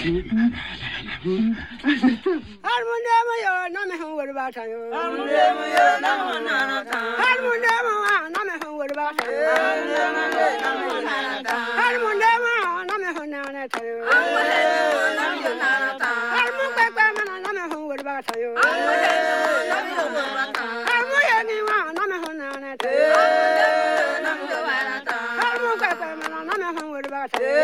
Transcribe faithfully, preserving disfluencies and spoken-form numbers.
Harmunema yo na me hu wor ba ta yo. Harmunema yo na me hu na ta. Harmunema na me hu wor ba ta yo. Harmunema na me hu na ta. Harmunema na me hu na na ta yo. Harmunema na me hu na ta. Harmun pe pe ma na me hu wor ba ta yo. Harmunema na me hu na ta. Harmun ye ni wa na me hu na na ta yo. Harmunema na me hu na ta. Harmun pe pe ma na me hu wor ba ta yo.